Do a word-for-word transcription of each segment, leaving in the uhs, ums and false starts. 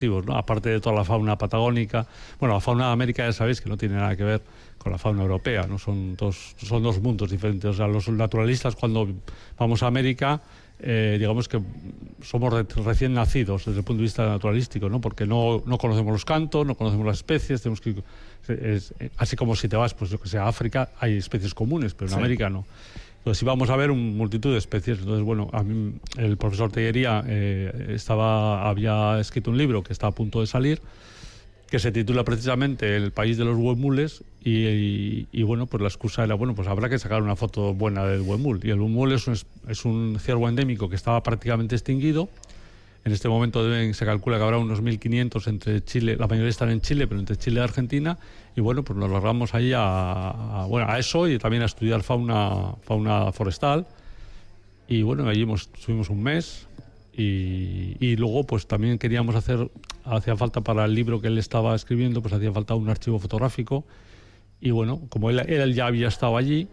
¿no? Aparte de toda la fauna patagónica. Bueno, la fauna de América ya sabéis que no tiene nada que ver con la fauna europea, ¿no? Son dos, son dos mundos diferentes. O sea, los naturalistas cuando vamos a América, eh, digamos que somos re recién nacidos desde el punto de vista naturalístico, ¿no? Porque no, no conocemos los cantos, no conocemos las especies, tenemos que... Es, así como si te vas, pues yo que sé, a África, hay especies comunes, pero en sí. América no. Entonces sí vamos a ver un multitud de especies. Entonces, bueno, a mí, el profesor Tellería eh, estaba, había escrito un libro que está a punto de salir, que se titula precisamente El país de los huemules, y, y, y bueno, pues la excusa era, bueno, pues habrá que sacar una foto buena del huemul. Y el huemul es un, es un ciervo endémico que estaba prácticamente extinguido. En este momento deben, se calcula que habrá unos mil quinientos entre Chile, la mayoría están en Chile, pero entre Chile y Argentina, y bueno, pues nos largamos ahí a, a, bueno, a eso y también a estudiar fauna, fauna forestal, y bueno, allí hemos, estuvimos un mes, y, y luego pues también queríamos hacer, hacía falta para el libro que él estaba escribiendo, pues hacía falta un archivo fotográfico, y bueno, como él, él ya había estado allí,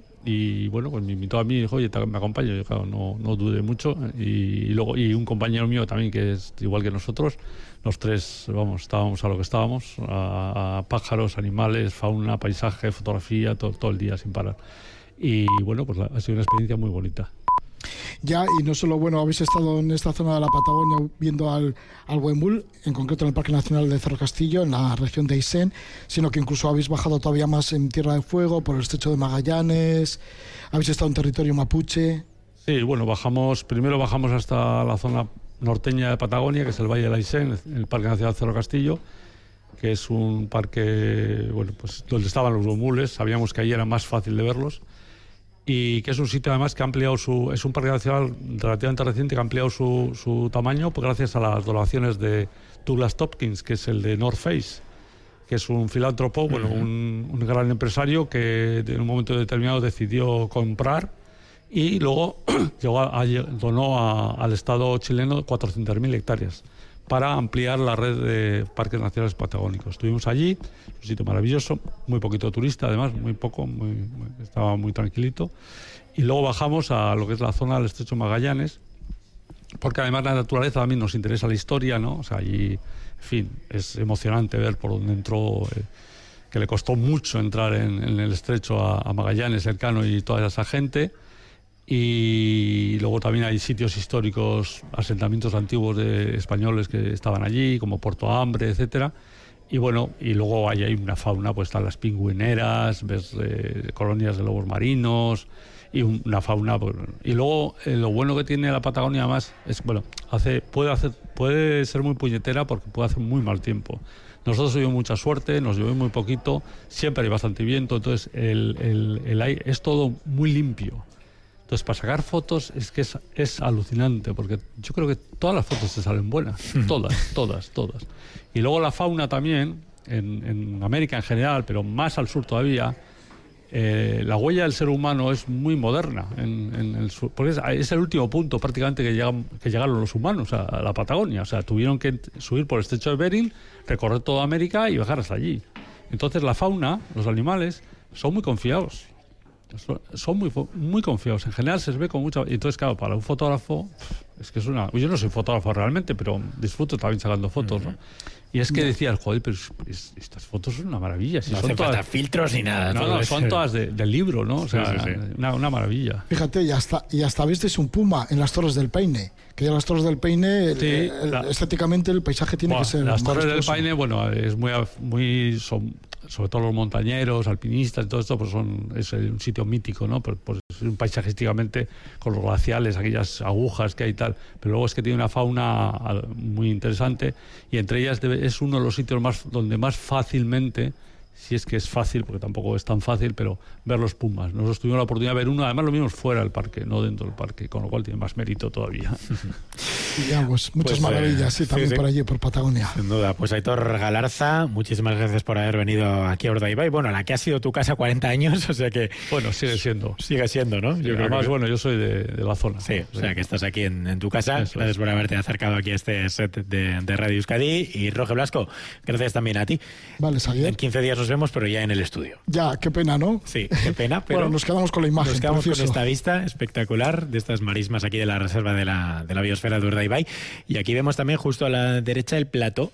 y bueno, pues me invitó a mí y dijo, oye, me acompaño. Yo, claro, no, no dudé mucho. Y, y luego y un compañero mío también, que es igual que nosotros, los tres, vamos, estábamos a lo que estábamos, a, a pájaros, animales, fauna, paisaje, fotografía, todo, todo el día sin parar. Y bueno, pues la, ha sido una experiencia muy bonita. Ya, y no solo, bueno, habéis estado en esta zona de la Patagonia viendo al, al huemul, en concreto en el Parque Nacional de Cerro Castillo, en la región de Aysén, sino que incluso habéis bajado todavía más en Tierra de Fuego, por el Estrecho de Magallanes, habéis estado en territorio mapuche. Sí, bueno, bajamos, primero bajamos hasta la zona norteña de Patagonia, que es el Valle del Aysén, el Parque Nacional Cerro Castillo, que es un parque, bueno, pues donde estaban los huemules, sabíamos que allí era más fácil de verlos, y que es un sitio además que ha ampliado su... Es un parque nacional relativamente reciente que ha ampliado su, su tamaño pues gracias a las donaciones de Douglas Tompkins, que es el de North Face, que es un filántropo, uh-huh. bueno, un, un gran empresario que en un momento determinado decidió comprar y luego llegó a, a, donó a, al Estado chileno cuatrocientas mil hectáreas para ampliar la red de parques nacionales patagónicos. Estuvimos allí, un sitio maravilloso, muy poquito turista, además, muy poco, muy, muy, estaba muy tranquilito. Y luego bajamos a lo que es la zona del Estrecho Magallanes, porque además la naturaleza también nos interesa la historia, ¿no? O sea, allí, en fin, es emocionante ver por dónde entró, eh, que le costó mucho entrar en, en el Estrecho a, a Magallanes, Elcano y toda esa gente. Y luego también hay sitios históricos, asentamientos antiguos de españoles que estaban allí, como Puerto Hambre, etcétera. Y bueno, y luego hay, hay una fauna, pues están las pingüineras, ves eh, colonias de lobos marinos y un, una fauna. Pues, y luego eh, lo bueno que tiene la Patagonia además es, bueno, hace, puede hacer, puede ser muy puñetera porque puede hacer muy mal tiempo. Nosotros tuvimos mucha suerte, nos llueve muy poquito, siempre hay bastante viento, entonces el, el, el aire es todo muy limpio. Entonces, para sacar fotos es que es, es alucinante, porque yo creo que todas las fotos te salen buenas, todas, todas, todas. Y luego la fauna también, en, en América en general, pero más al sur todavía, eh, la huella del ser humano es muy moderna, en, en el sur, porque es, es el último punto prácticamente que, llegan, que llegaron los humanos a, a la Patagonia. O sea, tuvieron que subir por el estrecho de Bering, recorrer toda América y bajar hasta allí. Entonces la fauna, los animales, son muy confiados. Son muy, muy confiados. En general se ve con mucha... Y entonces, claro, para un fotógrafo, es que es una... Yo no soy fotógrafo realmente, pero disfruto también sacando fotos, ¿no? Y es que decías, joder, pero es, estas fotos son una maravilla. Si no son hace todas, falta filtros ni nada. No, no, son todas de, del libro, ¿no? O sea, sí, sí, sí. Una, una maravilla. Fíjate, y hasta, y hasta visteis un puma en las Torres del Paine. Que ya las Torres del Paine, sí, el, el, la, estéticamente el paisaje tiene bueno, que ser... Las Torres del Paine, bueno, es muy... muy son, sobre todo los montañeros, alpinistas y todo esto, pues son, es un sitio mítico, ¿no? Pues, pues es un paisajísticamente con los glaciales, aquellas agujas que hay y tal, pero luego es que tiene una fauna muy interesante y entre ellas debe, es uno de los sitios más donde más fácilmente, si es que es fácil, porque tampoco es tan fácil, pero ver los pumas. Nosotros tuvimos la oportunidad de ver uno, además lo vimos fuera del parque, no dentro del parque, con lo cual tiene más mérito todavía. Ya, pues muchas pues, maravillas, sí, sí, también sí. por allí, por Patagonia. Sin duda. Pues Aitor Galarza, muchísimas gracias por haber venido aquí a Urdaibai. Bueno, la que ha sido tu casa cuarenta años, o sea que... Bueno, sigue siendo. Sigue siendo, ¿no? Sí, yo además, creo que... bueno, yo soy de, de la zona. Sí, o sea que estás aquí en, en tu casa. Eso gracias es. por haberte acercado aquí a este set de, de Radio Euskadi. Y Roge Blasco, gracias también a ti. Vale, Xavier. En quince días nos os vemos, pero ya en el estudio. Ya, qué pena, ¿no? Sí, qué pena, pero bueno, nos quedamos con la imagen. Nos quedamos precioso. con esta vista espectacular de estas marismas aquí de la reserva de la, de la biosfera de Urdaibai. Y aquí vemos también justo a la derecha el plató